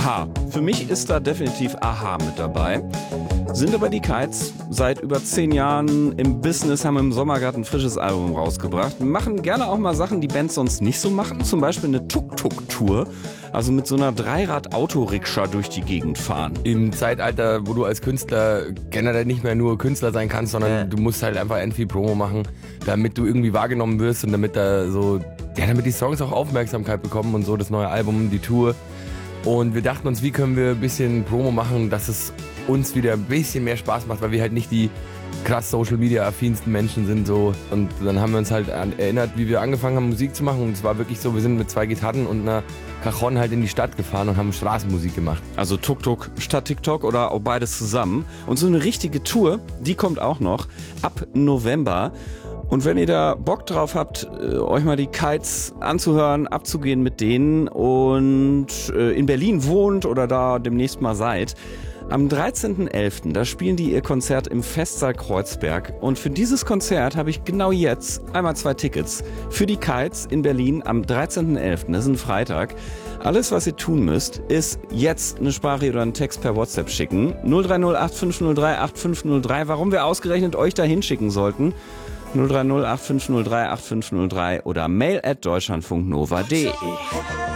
Aha. Für mich ist da definitiv Aha mit dabei. Sind aber die Kites seit über 10 Jahren im Business, haben im Sommer gerade ein frisches Album rausgebracht. Machen gerne auch mal Sachen, die Bands sonst nicht so machen. Zum Beispiel eine Tuk-Tuk-Tour. Also mit so einer Dreirad-Autorikscha durch die Gegend fahren. Im Zeitalter, wo du als Künstler generell nicht mehr nur Künstler sein kannst, sondern du musst halt einfach viel Promo machen, damit du irgendwie wahrgenommen wirst und damit damit die Songs auch Aufmerksamkeit bekommen und so, das neue Album, die Tour. Und wir dachten uns, wie können wir ein bisschen Promo machen, dass es uns wieder ein bisschen mehr Spaß macht, weil wir halt nicht die krass Social-Media-affinsten Menschen sind. So. Und dann haben wir uns halt erinnert, wie wir angefangen haben, Musik zu machen. Und es war wirklich so, wir sind mit 2 Gitarren und einer Cajon halt in die Stadt gefahren und haben Straßenmusik gemacht. Also Tuk-Tuk statt TikTok oder auch beides zusammen. Und so eine richtige Tour, die kommt auch noch ab November. Und wenn ihr da Bock drauf habt, euch mal die Kites anzuhören, abzugehen mit denen und in Berlin wohnt oder da demnächst mal seid, am 13.11., da spielen die ihr Konzert im Festsaal Kreuzberg. Und für dieses Konzert habe ich genau jetzt einmal 2 Tickets für die Kites in Berlin am 13.11., das ist ein Freitag. Alles, was ihr tun müsst, ist jetzt eine Sprache oder einen Text per WhatsApp schicken. 030 8503 8503. Warum wir ausgerechnet euch da hinschicken sollten? 030 8503 8503 oder mail@deutschlandfunknova.de.